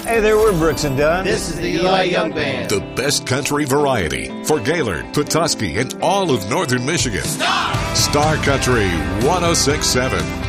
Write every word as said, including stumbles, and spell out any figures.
Hey there, we're Brooks and Dunn. This is the Eli Young Band. The best country variety for Gaylord, Petoskey, and all of northern Michigan. Star! Star Country one oh six point seven.